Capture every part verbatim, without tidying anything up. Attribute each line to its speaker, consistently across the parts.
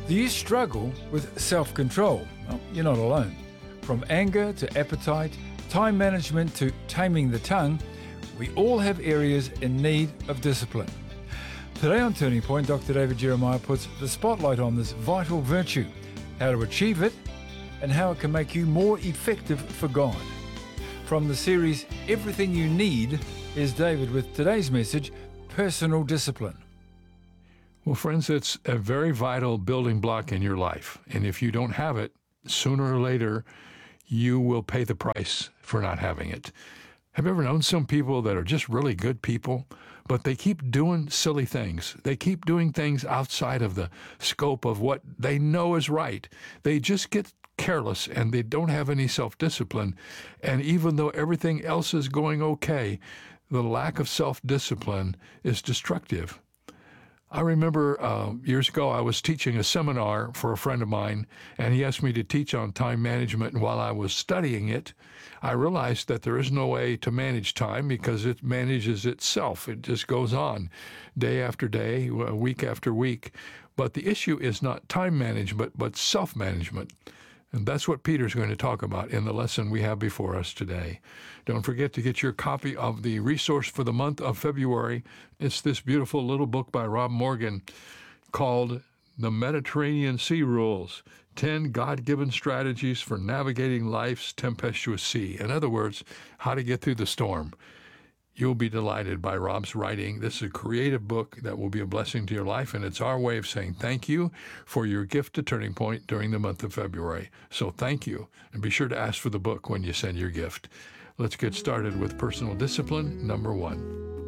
Speaker 1: Do you struggle with self-control? Well, you're not alone. From anger to appetite, time management to taming the tongue, we all have areas in need of discipline. Today on Turning Point, Doctor David Jeremiah puts the spotlight on this vital virtue, how to achieve it, and how it can make you more effective for God. From the series Everything You Need, is David with today's message, Personal Discipline.
Speaker 2: Well, friends, it's a very vital building block in your life. And if you don't have it, sooner or later, you will pay the price for not having it. Have you ever known some people that are just really good people, but they keep doing silly things? They keep doing things outside of the scope of what they know is right. They just get careless and they don't have any self-discipline. And even though everything else is going okay, the lack of self-discipline is destructive. I remember uh, years ago I was teaching a seminar for a friend of mine, and he asked me to teach on time management. And while I was studying it, I realized that there is no way to manage time because it manages itself. It just goes on day after day, week after week. But the issue is not time management, but self-management. And that's what Peter's going to talk about in the lesson we have before us today. Don't forget to get your copy of the resource for the month of February. It's this beautiful little book by Rob Morgan called The Mediterranean Sea Rules, ten God-Given Strategies for Navigating Life's Tempestuous Sea. In other words, how to get through the storm. You'll be delighted by Rob's writing. This is a creative book that will be a blessing to your life, and it's our way of saying thank you for your gift to Turning Point during the month of February. So thank you, and be sure to ask for the book when you send your gift. Let's get started with personal discipline, number one.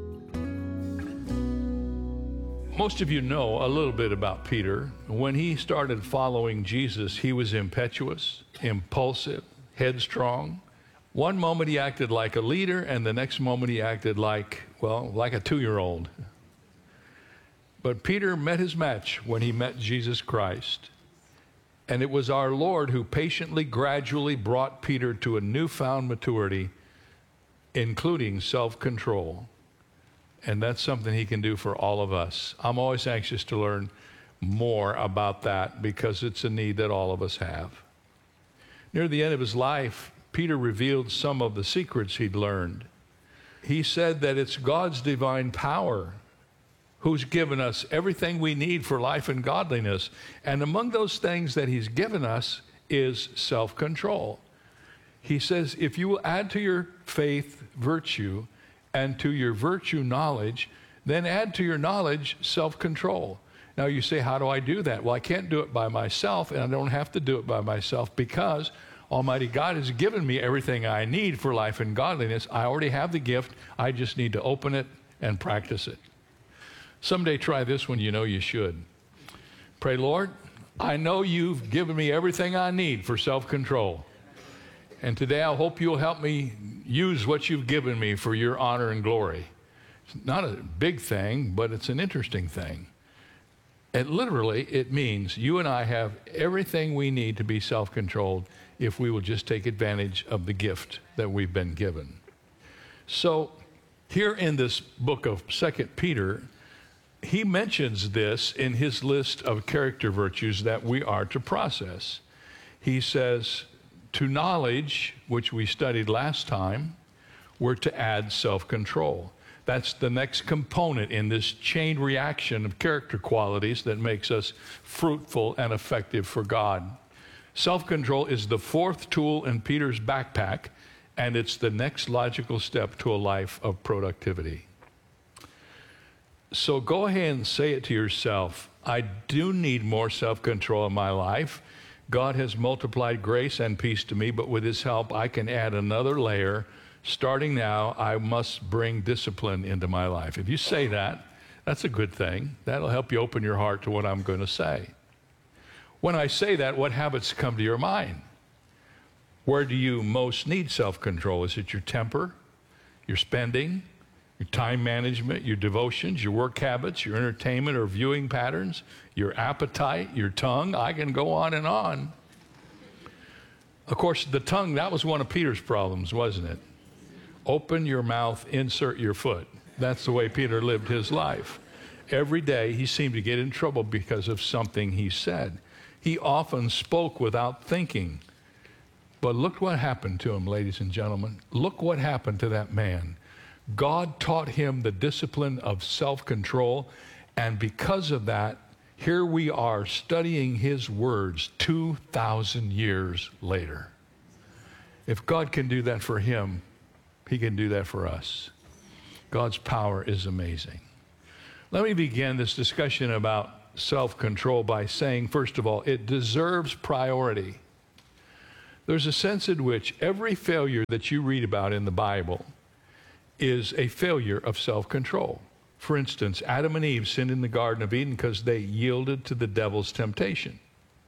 Speaker 3: Most of you know a little bit about Peter. When he started following Jesus, he was impetuous, impulsive, headstrong. One moment he acted like a leader, and the next moment he acted like, well, like a two-year-old. But Peter met his match when he met Jesus Christ. And it was our Lord who patiently, gradually brought Peter to a newfound maturity, including self-control. And that's something he can do for all of us. I'm always anxious to learn more about that because it's a need that all of us have. Near the end of his life, Peter revealed some of the secrets he'd learned. He said that it's God's divine power who's given us everything we need for life and godliness. And among those things that he's given us is self-control. He says, if you will add to your faith virtue and to your virtue knowledge, then add to your knowledge self-control. Now you say, how do I do that? Well, I can't do it by myself, and I don't have to do it by myself because Almighty God has given me everything I need for life and godliness. I already have the gift. I just need to open it and practice it. Someday try this when you know you should. Pray, Lord, I know you've given me everything I need for self-control. And today I hope you'll help me use what you've given me for your honor and glory. It's not a big thing, but it's an interesting thing. And literally, it means you and I have everything we need to be self-controlled if we will just take advantage of the gift that we've been given. So here in this book of Second Peter, he mentions this in his list of character virtues that we are to process. He says, to knowledge, which we studied last time, we're to add self-control. That's the next component in this chain reaction of character qualities that makes us fruitful and effective for God. Self-control is the fourth tool in Peter's backpack, and it's the next logical step to a life of productivity. So go ahead and say it to yourself. I do need more self-control in my life. God has multiplied grace and peace to me, but with his help, I can add another layer. Starting now, I must bring discipline into my life. If you say that, that's a good thing. That'll help you open your heart to what I'm going to say. When I say that, what habits come to your mind? Where do you most need self-control? Is it your temper, your spending, your time management, your devotions, your work habits, your entertainment or viewing patterns, your appetite, your tongue? I can go on and on. Of course, the tongue, that was one of Peter's problems, wasn't it? Open your mouth, insert your foot. That's the way Peter lived his life. Every day he seemed to get in trouble because of something he said. He often spoke without thinking. But look what happened to him, ladies and gentlemen. Look what happened to that man. God taught him the discipline of self-control, and because of that, here we are studying his words two thousand years later. If God can do that for him, he can do that for us. God's power is amazing. Let me begin this discussion about self-control by saying, first of all, it deserves priority. There's a sense in which every failure that you read about in the Bible is a failure of self-control. For instance, Adam and Eve sinned in the Garden of Eden because they yielded to the devil's temptation.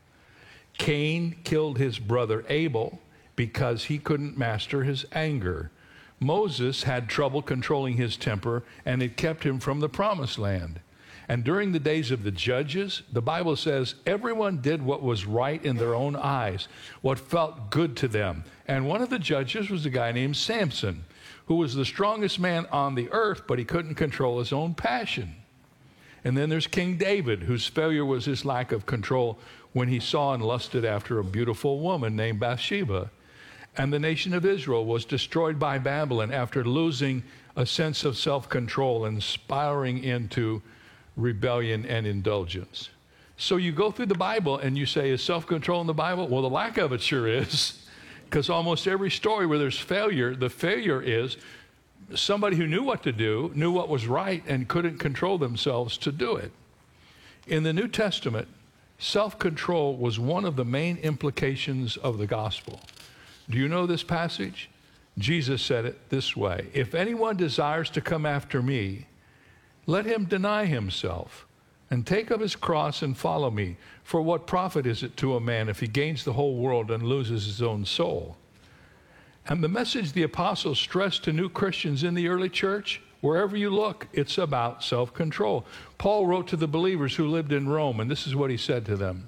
Speaker 3: Cain killed his brother Abel because he couldn't master his anger. Moses had trouble controlling his temper, and it kept him from the promised land. And during the days of the judges, the Bible says everyone did what was right in their own eyes, what felt good to them. And one of the judges was a guy named Samson, who was the strongest man on the earth, but he couldn't control his own passion. And then there's King David, whose failure was his lack of control when he saw and lusted after a beautiful woman named Bathsheba. And the nation of Israel was destroyed by Babylon after losing a sense of self-control and spiraling into rebellion and indulgence. So you go through the Bible and you say, is self-control in the Bible? Well, the lack of it sure is, because almost every story where there's failure, the failure is somebody who knew what to do, knew what was right, and couldn't control themselves to do it. In the New Testament, self-control was one of the main implications of the gospel. Do you know this passage? Jesus said it this way: if anyone desires to come after me, let him deny himself and take up his cross and follow me. For what profit is it to a man if he gains the whole world and loses his own soul? And the message the apostles stressed to new Christians in the early church, wherever you look, it's about self-control. Paul wrote to the believers who lived in Rome, and this is what he said to them: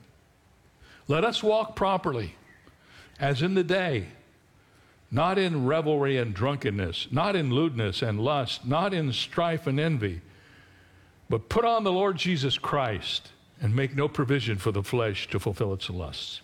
Speaker 3: let us walk properly, as in the day, not in revelry and drunkenness, not in lewdness and lust, not in strife and envy, but put on the Lord Jesus Christ and make no provision for the flesh to fulfill its lusts.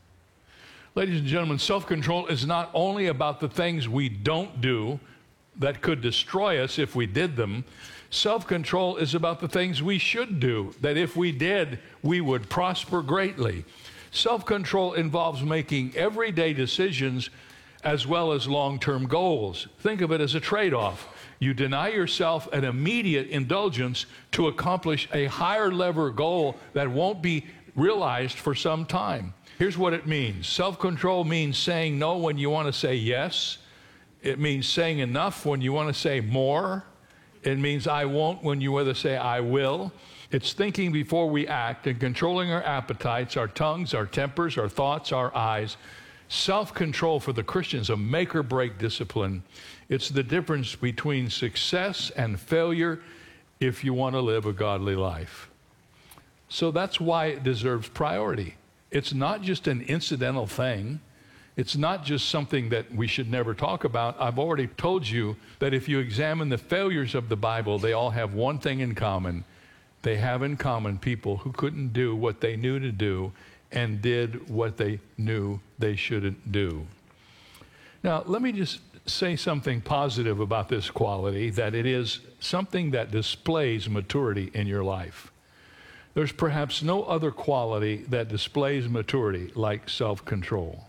Speaker 3: Ladies and gentlemen, self-control is not only about the things we don't do that could destroy us if we did them. Self-control is about the things we should do, that if we did, we would prosper greatly. Self-control involves making everyday decisions as well as long-term goals. Think of it as a trade-off. You deny yourself an immediate indulgence to accomplish a higher level goal that won't be realized for some time. Here's what it means. Self-control means saying no when you want to say yes. It means saying enough when you want to say more. It means I won't when you want to say I will. It's thinking before we act and controlling our appetites, our tongues, our tempers, our thoughts, our eyes. Self-control for the Christian is a make-or-break discipline. It's the difference between success and failure if you want to live a godly life. So that's why it deserves priority. It's not just an incidental thing. It's not just something that we should never talk about. I've already told you that if you examine the failures of the Bible, they all have one thing in common. They have in common people who couldn't do what they knew to do and did what they knew they shouldn't do. Now, let me just say something positive about this quality, that it is something that displays maturity in your life. There's perhaps no other quality that displays maturity like self-control.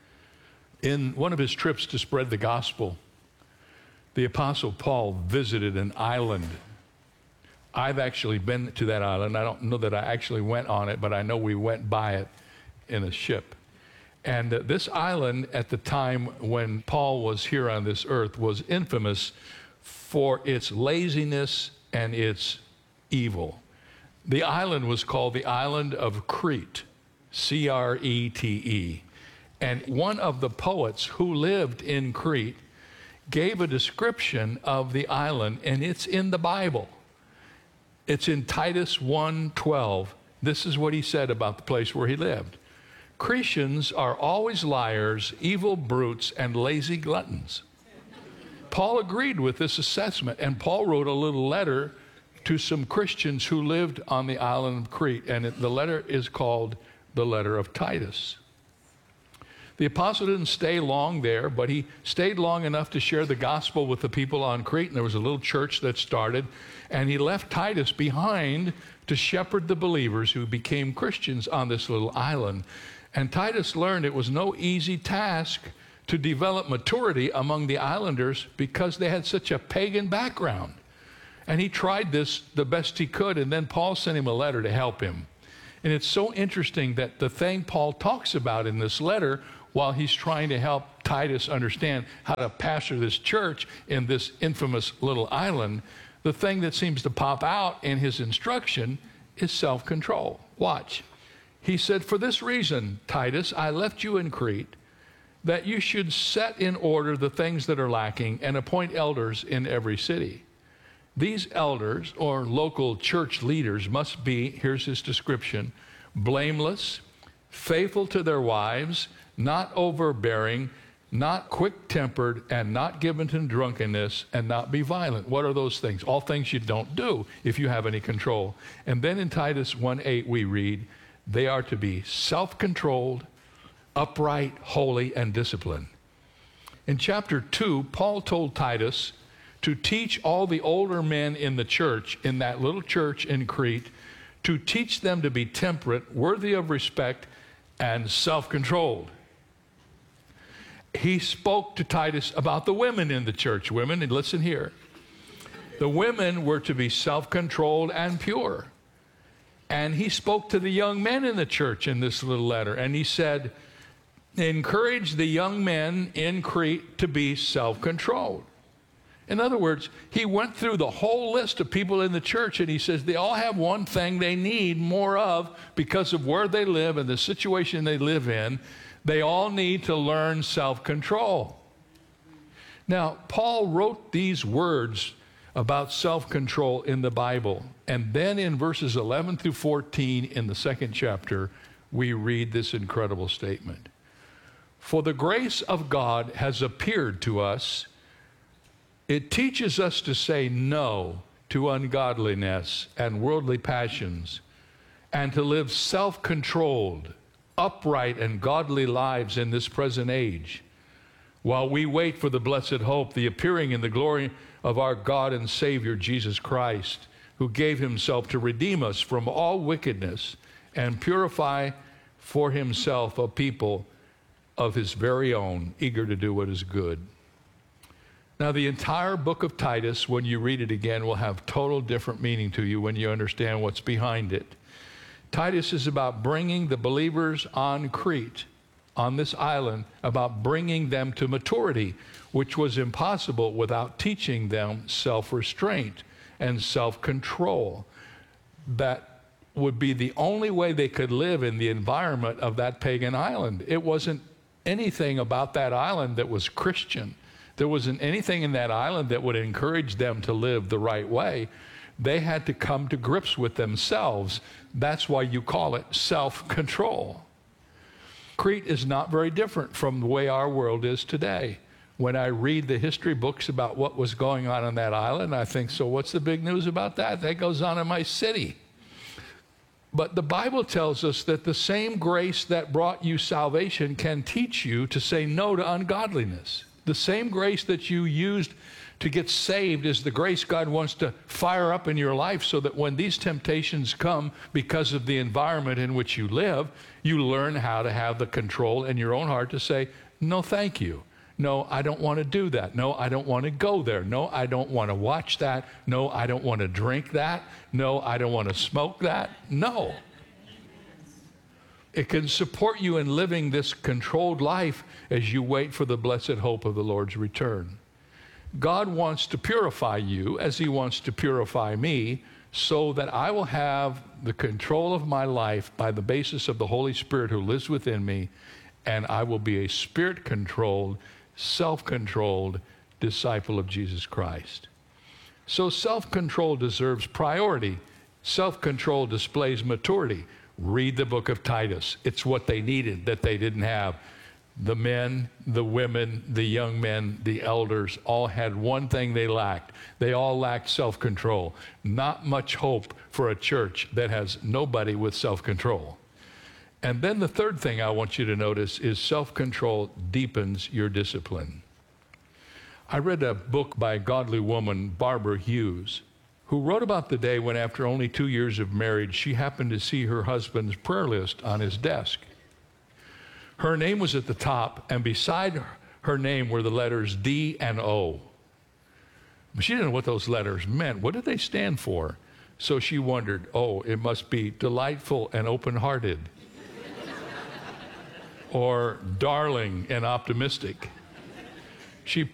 Speaker 3: In one of his trips to spread the gospel, the Apostle Paul visited an island. I've actually been to that island. I don't know that I actually went on it, but I know we went by it in a ship. And uh, this island, at the time when Paul was here on this earth, was infamous for its laziness and its evil. The island was called the island of Crete, C R E T E. And one of the poets who lived in Crete gave a description of the island, and it's in the Bible. It's in Titus one twelve. This is what he said about the place where he lived. Cretians are always liars, evil brutes, and lazy gluttons. Paul agreed with this assessment, and Paul wrote a little letter to some Christians who lived on the island of Crete, and it, the letter is called the letter of Titus. The apostle didn't stay long there, but he stayed long enough to share the gospel with the people on Crete. And there was a little church that started, and he left Titus behind to shepherd the believers who became Christians on this little island. And Titus learned it was no easy task to develop maturity among the islanders because they had such a pagan background. And he tried this the best he could, and then Paul sent him a letter to help him. And it's so interesting that the thing Paul talks about in this letter, while he's trying to help Titus understand how to pastor this church in this infamous little island, the thing that seems to pop out in his instruction is self-control. Watch. He said, "For this reason, Titus, I left you in Crete, that you should set in order the things that are lacking and appoint elders in every city. These elders, or local church leaders, must be," here's his description, "blameless, faithful to their wives, not overbearing, not quick-tempered, and not given to drunkenness, and not be violent." What are those things? All things you don't do if you have any control. And then in Titus one eight we read, they are to be self-controlled, upright, holy, and disciplined. In chapter two, Paul told Titus to teach all the older men in the church, in that little church in Crete, to teach them to be temperate, worthy of respect, and self-controlled. He spoke to Titus about the women in the church. Women, and listen here. The women were to be self-controlled and pure. And he spoke to the young men in the church in this little letter, and he said, encourage the young men in Crete to be self-controlled. In other words, he went through the whole list of people in the church, and he says they all have one thing they need more of because of where they live and the situation they live in. They all need to learn self-control. Now, Paul wrote these words about self-control in the Bible, and then in verses eleven through fourteen in the second chapter, we read this incredible statement. "For the grace of God has appeared to us. It teaches us to say no to ungodliness and worldly passions, and to live self-controlled, upright, and godly lives in this present age, while we wait for the blessed hope, the appearing in the glory of our God and Savior Jesus Christ, who gave himself to redeem us from all wickedness and purify for himself a people of his very own, eager to do what is good." Now, the entire book of Titus, when you read it again, will have total different meaning to you when you understand what's behind it. Titus is about bringing the believers on Crete, on this island, about bringing them to maturity, which was impossible without teaching them self-restraint and self-control. That would be the only way they could live in the environment of that pagan island. It wasn't anything about that island that was Christian. There wasn't anything in that island that would encourage them to live the right way. They had to come to grips with themselves. That's why you call it self-control. Crete is not very different from the way our world is today. When I read the history books about what was going on on that island, I think, so what's the big news about that? That goes on in my city. But the Bible tells us that the same grace that brought you salvation can teach you to say no to ungodliness. The same grace that you used to get saved is the grace God wants to fire up in your life, so that when these temptations come because of the environment in which you live, you learn how to have the control in your own heart to say, no, thank you. No, I don't want to do that. No, I don't want to go there. No, I don't want to watch that. No, I don't want to drink that. No, I don't want to smoke that. No. It can support you in living this controlled life as you wait for the blessed hope of the Lord's return. God wants to purify you as he wants to purify me, so that I will have the control of my life by the basis of the Holy Spirit who lives within me, and I will be a spirit-controlled, self-controlled disciple of Jesus Christ. So self-control deserves priority. Self-control displays maturity. Read the book of Titus. It's what they needed that they didn't have. The men, the women, the young men, the elders all had one thing they lacked. They all lacked self-control. Not much hope for a church that has nobody with self-control. And then the third thing I want you to notice is self-control deepens your discipline. I read a book by a godly woman, Barbara Hughes, who wrote about the day when, after only two years of marriage, she happened to see her husband's prayer list on his desk. Her name was at the top, and beside her name were the letters D and O. But she didn't know what those letters meant. What did they stand for? So she wondered, oh, it must be delightful and open-hearted, or darling and optimistic. She